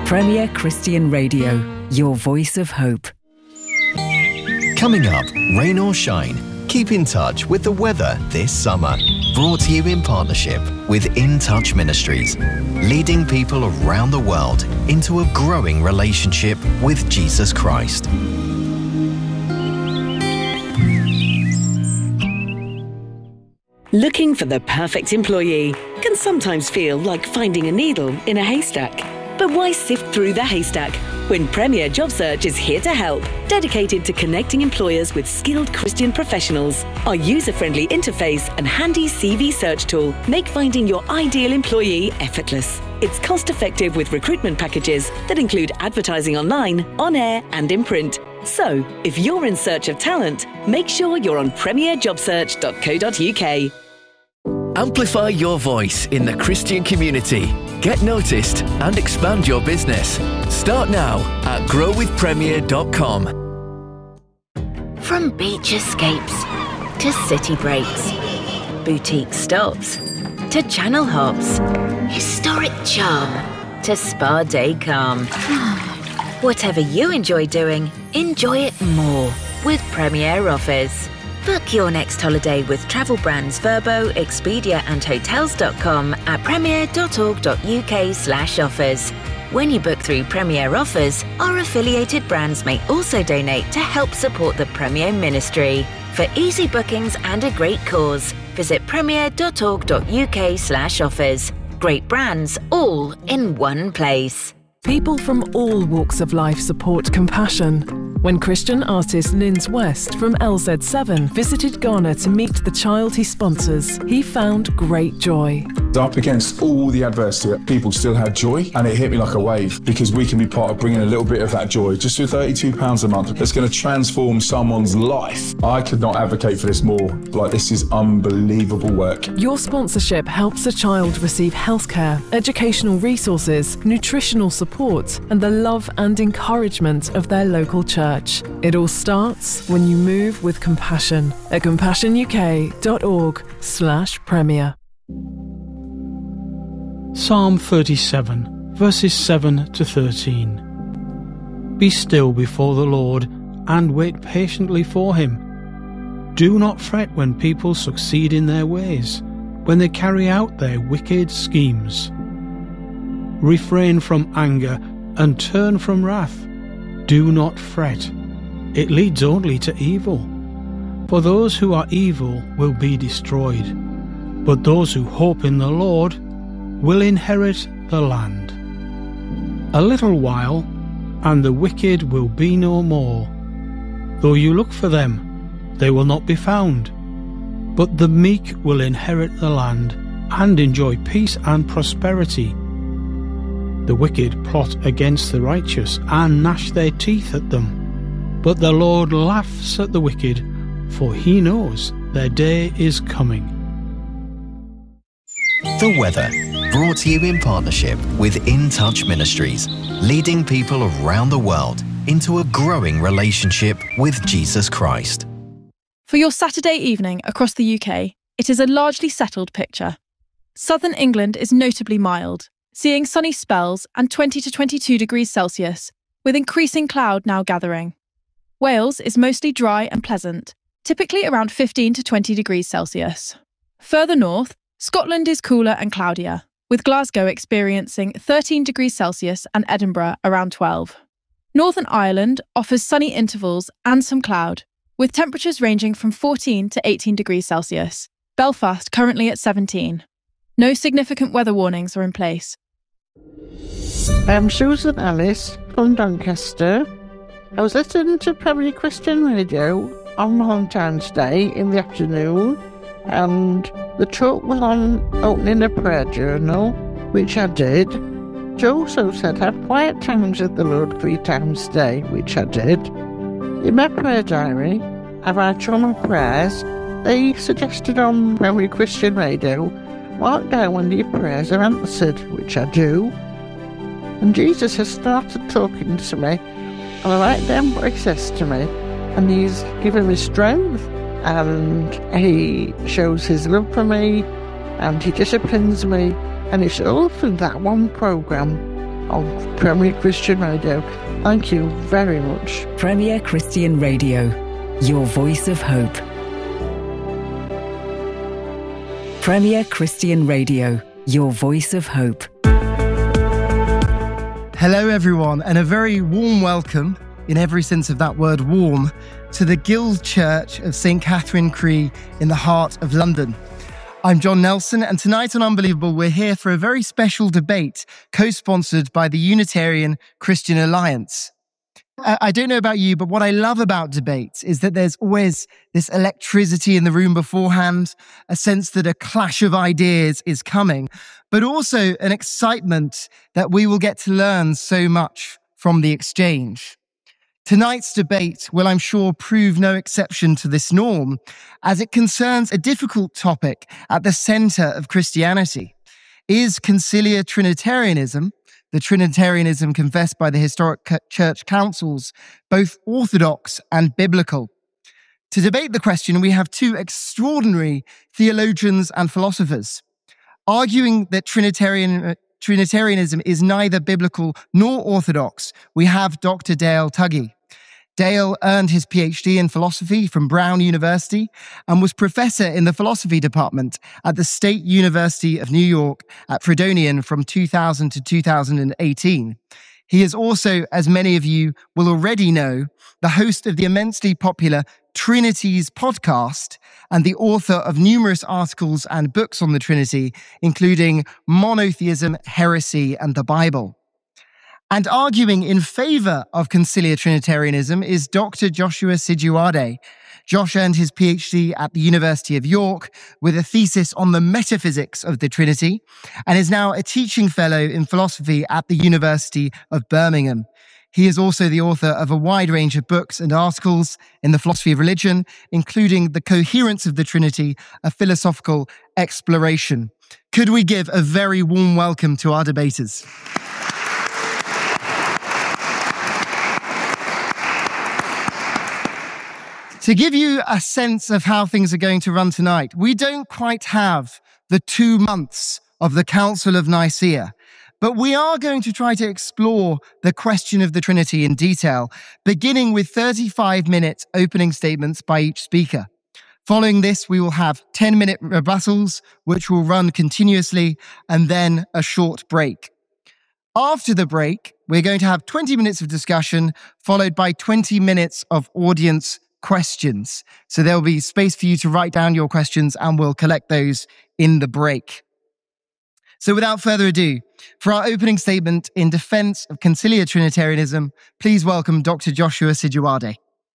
Premier Christian Radio, your voice of hope. Coming up, rain or shine, keep in touch with the weather this summer. Brought to you in partnership with In Touch Ministries, leading people around the world into a growing relationship with Jesus Christ. Looking for the perfect employee can sometimes feel like finding a needle in a haystack. But why sift through the haystack when Premier Job Search is here to help, dedicated to connecting employers with skilled Christian professionals? Our user-friendly interface and handy CV search tool make finding your ideal employee effortless. It's cost-effective with recruitment packages that include advertising online, on air and in print. So, if you're in search of talent, make sure you're on premierjobsearch.co.uk. Amplify your voice in the Christian community. Get noticed and expand your business. Start now at growwithpremier.com. From beach escapes to city breaks, boutique stops to channel hops, historic charm to spa day calm. Whatever you enjoy doing, enjoy it more with Premier Offers. Book your next holiday with travel brands Vrbo, Expedia and Hotels.com at premier.org.uk/offers. When you book through Premier Offers, our affiliated brands may also donate to help support the Premier Ministry. For easy bookings and a great cause, visit premier.org.uk/offers. Great brands all in one place. People from all walks of life support compassion. When Christian artist Linz West from LZ7 visited Ghana to meet the child he sponsors, he found great joy. Up against all the adversity, people still had joy, and it hit me like a wave, because we can be part of bringing a little bit of that joy, just with £32 a month, that's going to transform someone's life. I could not advocate for this more. Like, this is unbelievable work. Your sponsorship helps a child receive healthcare, educational resources, nutritional support, and the love and encouragement of their local church. It all starts when you move with compassion at compassionuk.org/premier. Psalm 37, verses 7 to 13. Be still before the Lord and wait patiently for him. Do not fret when people succeed in their ways, when they carry out their wicked schemes. Refrain from anger and turn from wrath. Do not fret. It leads only to evil. For those who are evil will be destroyed, but those who hope in the Lord will inherit the land. A little while, and the wicked will be no more. Though you look for them, they will not be found. But the meek will inherit the land and enjoy peace and prosperity. The wicked plot against the righteous and gnash their teeth at them. But the Lord laughs at the wicked, for he knows their day is coming. The weather, brought to you in partnership with In Touch Ministries, leading people around the world into a growing relationship with Jesus Christ. For your Saturday evening across the UK, it is a largely settled picture. Southern England is notably mild, seeing sunny spells and 20 to 22 degrees Celsius, with increasing cloud now gathering. Wales is mostly dry and pleasant, typically around 15 to 20 degrees Celsius. Further north, Scotland is cooler and cloudier, with Glasgow experiencing 13 degrees Celsius and Edinburgh around 12. Northern Ireland offers sunny intervals and some cloud, with temperatures ranging from 14 to 18 degrees Celsius. Belfast currently at 17. No significant weather warnings are in place. I'm Susan Ellis from Doncaster. I was listening to Premier Christian Radio on Valentine's Day in the afternoon, and the talk was on opening a prayer journal, which I did. Joe also said have quiet times with the Lord 3 times a day, which I did. In my prayer diary, I write all my prayers. They suggested on Premier Christian Radio, mark down when your prayers are answered, which I do. And Jesus has started talking to me, and I write down what he says to me, and he's given me strength, and he shows his love for me, and he disciplines me, and it's all through that one programme. on Premier Christian Radio. Thank you very much. Premier Christian Radio, your voice of hope. Premier Christian Radio, your voice of hope. Hello everyone, and a very warm welcome, in every sense of that word warm, to the Guild Church of St Catherine Cree in the heart of London. I'm John Nelson, and tonight on Unbelievable, we're here for a very special debate co-sponsored by the Unitarian Christian Alliance. I don't know about you, but what I love about debates is that there's always this electricity in the room beforehand, a sense that a clash of ideas is coming, but also an excitement that we will get to learn so much from the exchange. Tonight's debate will, I'm sure, prove no exception to this norm, as it concerns a difficult topic at the center of Christianity. Is conciliar Trinitarianism, the Trinitarianism confessed by the historic church councils, both orthodox and biblical? To debate the question, we have two extraordinary theologians and philosophers. Arguing that Trinitarianism is neither biblical nor orthodox, we have Dr. Dale Tuggy. Dale earned his PhD in philosophy from Brown University and was professor in the philosophy department at the State University of New York at Fredonian from 2000 to 2018. He is also, as many of you will already know, the host of the immensely popular Trinities podcast and the author of numerous articles and books on the Trinity, including Monotheism, Heresy, and the Bible. And arguing in favor of conciliar Trinitarianism is Dr. Joshua Sijuade. Josh earned his PhD at the University of York with a thesis on the metaphysics of the Trinity and is now a teaching fellow in philosophy at the University of Birmingham. He is also the author of a wide range of books and articles in the philosophy of religion, including The Coherence of the Trinity, a philosophical exploration. Could we give a very warm welcome to our debaters? To give you a sense of how things are going to run tonight, we don't quite have the 2 months of the Council of Nicaea, but we are going to try to explore the question of the Trinity in detail, beginning with 35-minute opening statements by each speaker. Following this, we will have 10-minute rebuttals, which will run continuously, and then a short break. After the break, we're going to have 20 minutes of discussion, followed by 20 minutes of audience questions. So there'll be space for you to write down your questions, and we'll collect those in the break. So without further ado, for our opening statement in defense of conciliar Trinitarianism, please welcome Dr. Joshua Sijuade.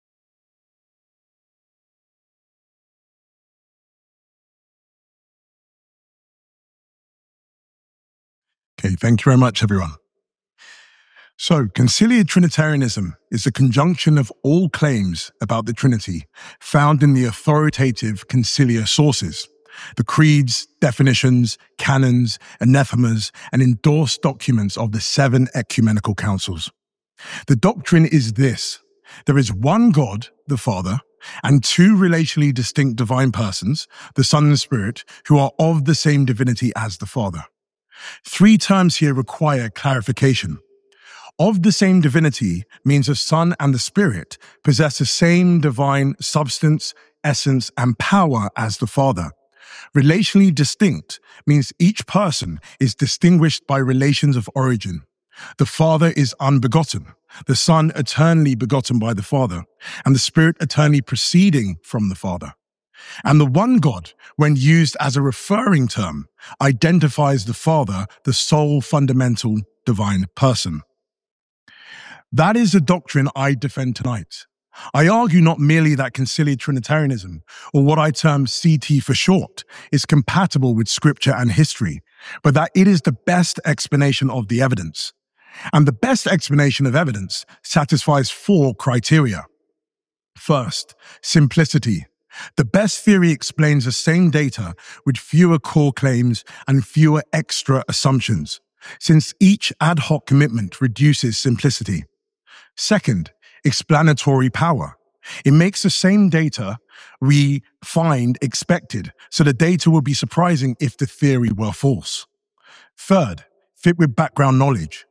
Okay, thank you very much, everyone. So, conciliar Trinitarianism is a conjunction of all claims about the Trinity found in the authoritative conciliar sources, the creeds, definitions, canons, anathemas, and endorsed documents of the 7 ecumenical councils. The doctrine is this: there is one God, the Father, and 2 relationally distinct divine persons, the Son and Spirit, who are of the same divinity as the Father. 3 terms here require clarification. Of the same divinity means the Son and the Spirit possess the same divine substance, essence, and power as the Father. Relationally distinct means each person is distinguished by relations of origin. The Father is unbegotten, the Son eternally begotten by the Father, and the Spirit eternally proceeding from the Father. And the one God, when used as a referring term, identifies the Father, the sole fundamental divine person. That is the doctrine I defend tonight. I argue not merely that conciliar Trinitarianism, or what I term CT for short, is compatible with Scripture and history, but that it is the best explanation of the evidence. And the best explanation of evidence satisfies 4 criteria. First, simplicity. The best theory explains the same data with fewer core claims and fewer extra assumptions, since each ad hoc commitment reduces simplicity. Second, explanatory power. It makes the same data we find expected, so the data would be surprising if the theory were false. Third, fit with background knowledge.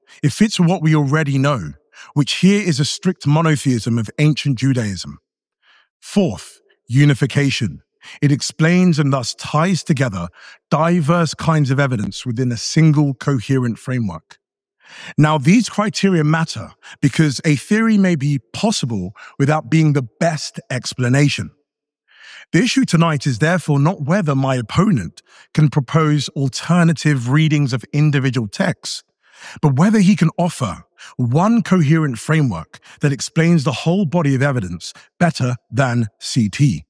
it fits with what we already know, which here is a strict monotheism of ancient Judaism. Fourth, unification. It explains and thus ties together diverse kinds of evidence within a single coherent framework. Now, these criteria matter because a theory may be possible without being the best explanation. The issue tonight is therefore not whether my opponent can propose alternative readings of individual texts, but whether he can offer one coherent framework that explains the whole body of evidence better than CT.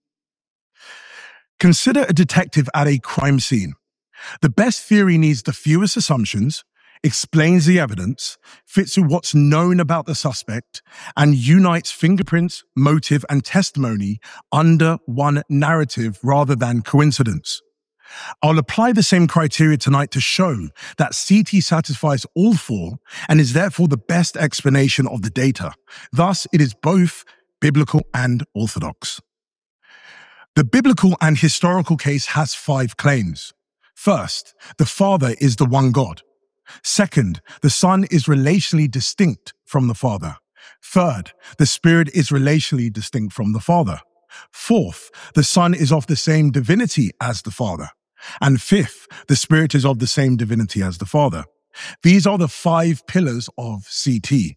Consider a detective at a crime scene. The best theory needs the fewest assumptions, explains the evidence, fits with what's known about the suspect, and unites fingerprints, motive, and testimony under one narrative rather than coincidence. I'll apply the same criteria tonight to show that CT satisfies all four and is therefore the best explanation of the data. Thus, it is both biblical and orthodox. The biblical and historical case has 5 claims. First, the Father is the one God. Second, the Son is relationally distinct from the Father. Third, the Spirit is relationally distinct from the Father. Fourth, the Son is of the same divinity as the Father. And fifth, the Spirit is of the same divinity as the Father. These are the 5 pillars of CT.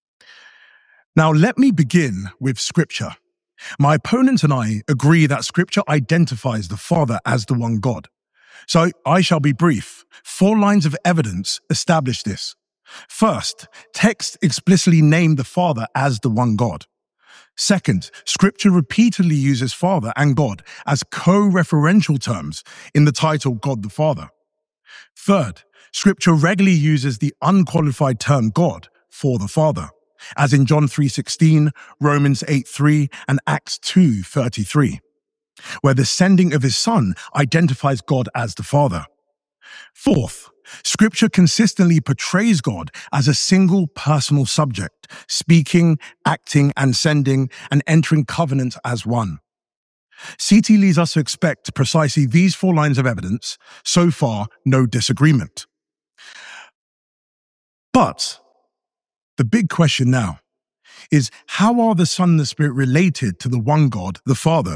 Now, let me begin with Scripture. My opponent and I agree that Scripture identifies the Father as the one God. So I shall be brief. 4 lines of evidence establish this. First, text explicitly name the Father as the one God. Second, Scripture repeatedly uses Father and God as co-referential terms in the title God the Father. Third, Scripture regularly uses the unqualified term God for the Father, as in John 3:16, Romans 8:3, and Acts 2:33, where the sending of his Son identifies God as the Father. Fourth, Scripture consistently portrays God as a single personal subject, speaking, acting, and sending, and entering covenant as one. CT leads us to expect precisely these 4 lines of evidence. So far, no disagreement. But the big question now is, how are the Son and the Spirit related to the one God, the Father?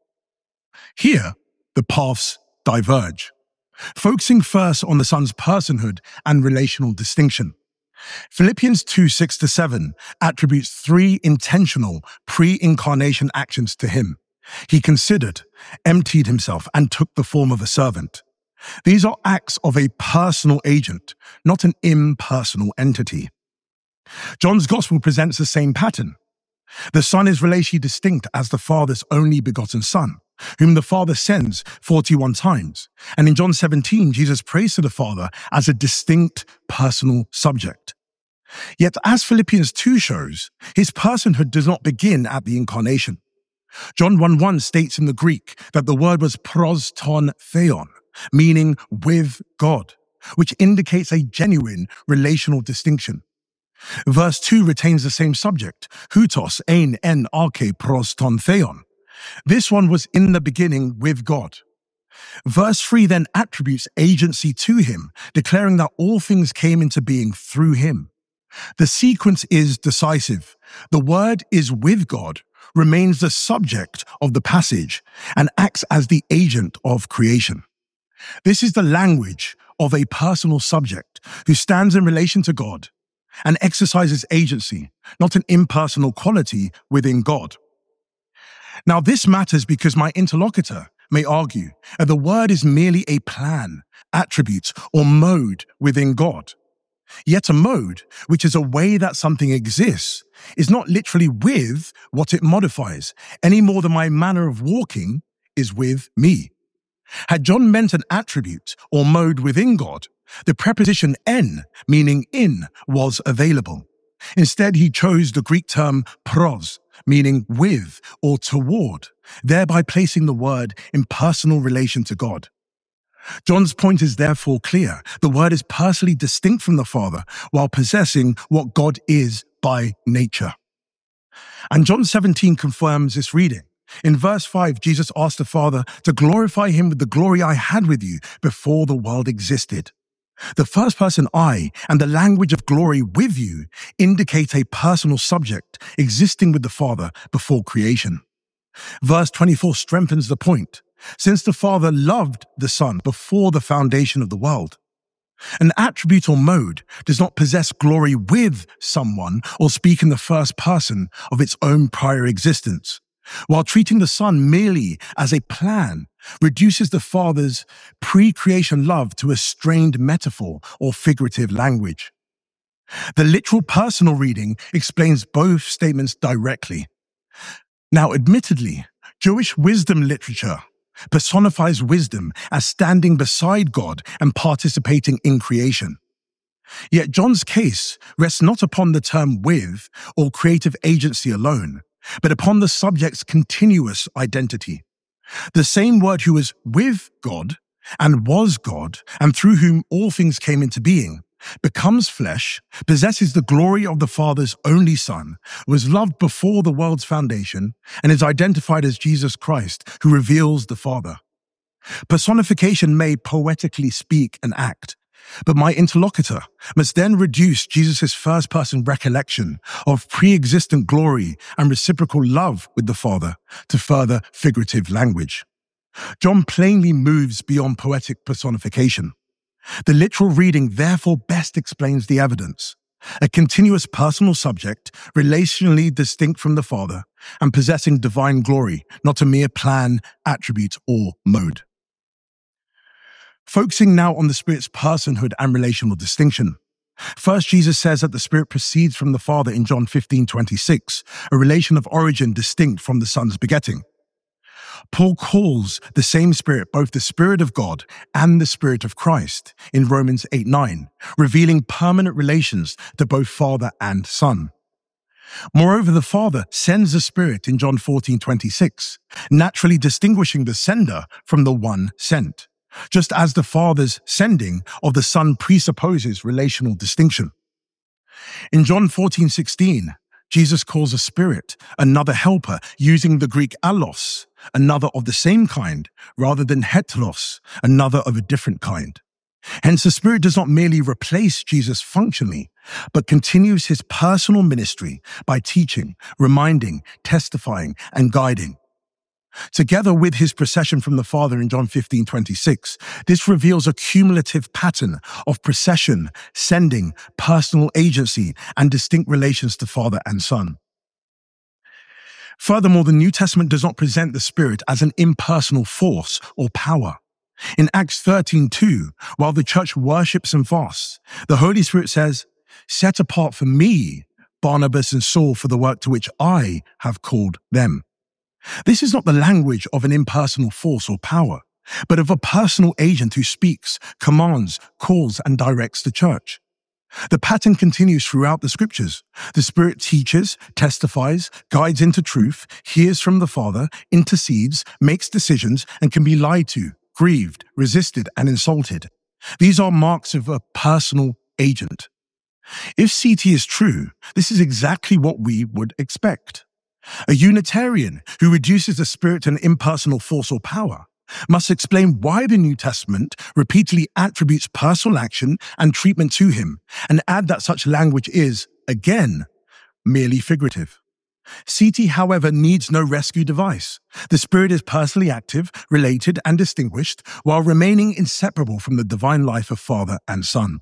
Here, the paths diverge, focusing first on the Son's personhood and relational distinction. Philippians 2:6-7 attributes 3 intentional pre-incarnation actions to him. He considered, emptied himself, and took the form of a servant. These are acts of a personal agent, not an impersonal entity. John's Gospel presents the same pattern. The Son is relationally distinct as the Father's only begotten Son, whom the Father sends 41 times. And in John 17, Jesus prays to the Father as a distinct personal subject. Yet, as Philippians 2 shows, his personhood does not begin at the incarnation. John 1:1 states in the Greek that the word was pros ton theon, meaning with God, which indicates a genuine relational distinction. Verse 2 retains the same subject, hutos ein en arche pros ton theon. This one was in the beginning with God. Verse 3 then attributes agency to him, declaring that all things came into being through him. The sequence is decisive. The word is with God, remains the subject of the passage, and acts as the agent of creation. This is the language of a personal subject who stands in relation to God and exercises agency, not an impersonal quality within God. Now, this matters because my interlocutor may argue that the word is merely a plan, attribute, or mode within God. Yet a mode, which is a way that something exists, is not literally with what it modifies, any more than my manner of walking is with me. Had John meant an attribute or mode within God, the preposition en, meaning in, was available. Instead, he chose the Greek term pros, meaning with or toward, thereby placing the word in personal relation to God. John's point is therefore clear. The word is personally distinct from the Father while possessing what God is by nature. And John 17 confirms this reading. In verse 5, Jesus asked the Father to glorify him with the glory I had with you before the world existed. The first person I and the language of glory with you indicate a personal subject existing with the Father before creation. Verse 24 strengthens the point, since the Father loved the Son before the foundation of the world. An attribute or mode does not possess glory with someone or speak in the first person of its own prior existence, while treating the Son merely as a plan reduces the Father's pre-creation love to a strained metaphor or figurative language. The literal personal reading explains both statements directly. Now, admittedly, Jewish wisdom literature personifies wisdom as standing beside God and participating in creation. Yet John's case rests not upon the term with or creative agency alone, but upon the subject's continuous identity. The same word who was with God and was God and through whom all things came into being, becomes flesh, possesses the glory of the Father's only Son, was loved before the world's foundation, and is identified as Jesus Christ, who reveals the Father. Personification may poetically speak and act, but my interlocutor must then reduce Jesus' first-person recollection of pre-existent glory and reciprocal love with the Father to further figurative language. John plainly moves beyond poetic personification. The literal reading therefore best explains the evidence. A continuous personal subject, relationally distinct from the Father, and possessing divine glory, not a mere plan, attribute, or mode. Focusing now on the Spirit's personhood and relational distinction. First, Jesus says that the Spirit proceeds from the Father in John 15:26, a relation of origin distinct from the Son's begetting. Paul calls the same Spirit both the Spirit of God and the Spirit of Christ in Romans 8:9, revealing permanent relations to both Father and Son. Moreover, the Father sends the Spirit in John 14:26, naturally distinguishing the sender from the one sent, just as the Father's sending of the Son presupposes relational distinction. In John 14:16, Jesus calls a Spirit another helper, using the Greek allos, another of the same kind, rather than heteros, another of a different kind. Hence, the Spirit does not merely replace Jesus functionally, but continues his personal ministry by teaching, reminding, testifying, and guiding. Together with his procession from the Father in John 15:26, this reveals a cumulative pattern of procession, sending, personal agency, and distinct relations to Father and Son. Furthermore, the New Testament does not present the Spirit as an impersonal force or power. In Acts 13:2, while the church worships and fasts, the Holy Spirit says, "Set apart for me, Barnabas and Saul, for the work to which I have called them." This is not the language of an impersonal force or power, but of a personal agent who speaks, commands, calls, and directs the church. The pattern continues throughout the Scriptures. The Spirit teaches, testifies, guides into truth, hears from the Father, intercedes, makes decisions, and can be lied to, grieved, resisted, and insulted. These are marks of a personal agent. If CT is true, this is exactly what we would expect. A Unitarian who reduces the Spirit to an impersonal force or power must explain why the New Testament repeatedly attributes personal action and treatment to him, and add that such language is, again, merely figurative. CT, however, needs no rescue device. The Spirit is personally active, related, and distinguished, while remaining inseparable from the divine life of Father and Son.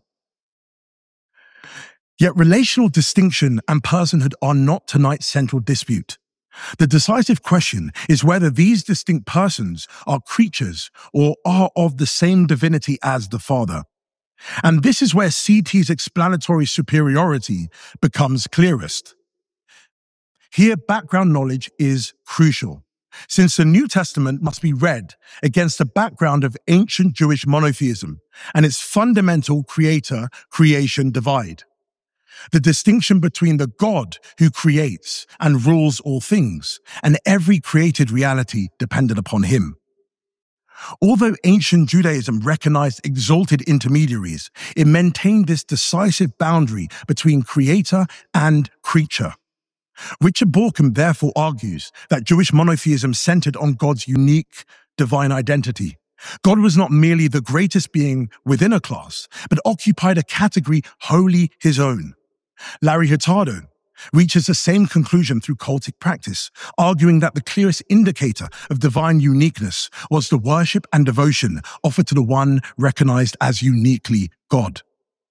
Yet relational distinction and personhood are not tonight's central dispute. The decisive question is whether these distinct persons are creatures or are of the same divinity as the Father. And this is where CT's explanatory superiority becomes clearest. Here, background knowledge is crucial, since the New Testament must be read against the background of ancient Jewish monotheism and its fundamental creator-creation divide. The distinction between the God who creates and rules all things, and every created reality dependent upon him. Although ancient Judaism recognized exalted intermediaries, it maintained this decisive boundary between creator and creature. Richard Bauckham therefore argues that Jewish monotheism centered on God's unique divine identity, God was not merely the greatest being within a class, but occupied a category wholly his own. Larry Hurtado reaches the same conclusion through cultic practice, arguing that the clearest indicator of divine uniqueness was the worship and devotion offered to the one recognized as uniquely God.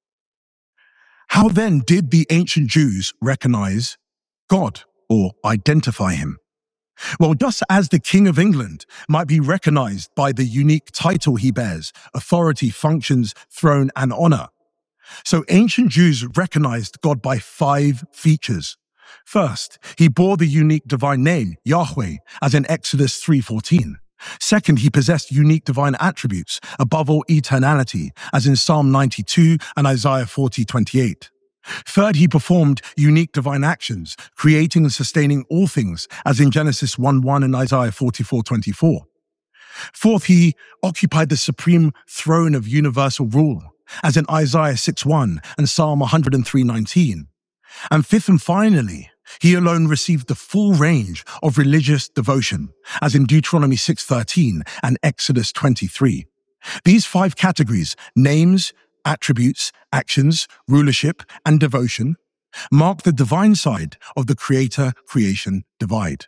How then did the ancient Jews recognize God or identify him? Well, just as the King of England might be recognized by the unique title he bears, authority, functions, throne, and honor, so ancient Jews recognized God by 5 features. First, he bore the unique divine name, Yahweh, as in Exodus 3:14. Second, he possessed unique divine attributes, above all eternality, as in Psalm 92 and Isaiah 40:28. Third, he performed unique divine actions, creating and sustaining all things, as in Genesis 1:1 and Isaiah 44:24. Fourth, he occupied the supreme throne of universal rule, as in Isaiah 6:1 and Psalm 103:19. And fifth and finally, he alone received the full range of religious devotion, as in Deuteronomy 6:13 and Exodus 23. These 5 categories, names, attributes, actions, rulership, and devotion, mark the divine side of the creator-creation divide.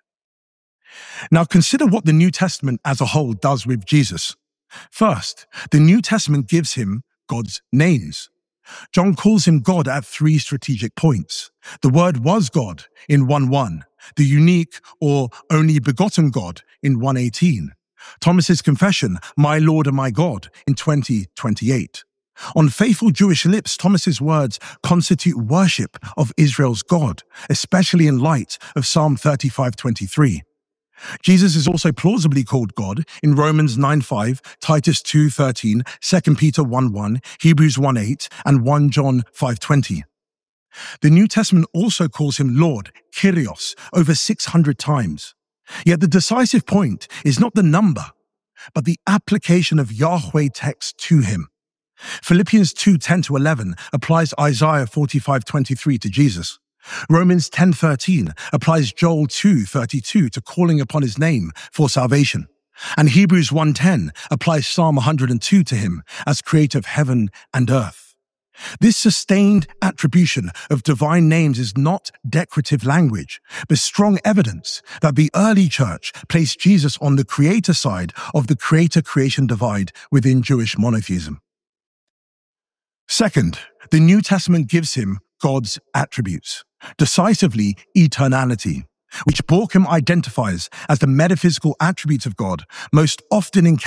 Now consider what the New Testament as a whole does with Jesus. First, the New Testament gives him God's names. John calls him God at 3 strategic points. The Word was God in 1:1, the unique or only begotten God in 1:18. Thomas's confession, my Lord and my God, in 20:28. On faithful Jewish lips, Thomas's words constitute worship of Israel's God, especially in light of Psalm 35:23. Jesus is also plausibly called God in Romans 9:5, Titus 2:13, 2 Peter 1:1, Hebrews 1:8, and 1 John 5:20. The New Testament also calls him Lord, Kyrios, over 600 times. Yet the decisive point is not the number, but the application of Yahweh text to him. Philippians 2:10-11 applies Isaiah 45:23 to Jesus. Romans 10:13 applies Joel 2:32 to calling upon his name for salvation. And Hebrews 1:10 applies Psalm 102 to him as creator of heaven and earth. This sustained attribution of divine names is not decorative language, but strong evidence that the early church placed Jesus on the creator side of the creator-creation divide within Jewish monotheism. Second, the New Testament gives him God's attributes, decisively eternality, which Borkham identifies as the metaphysical attributes of God most often encountered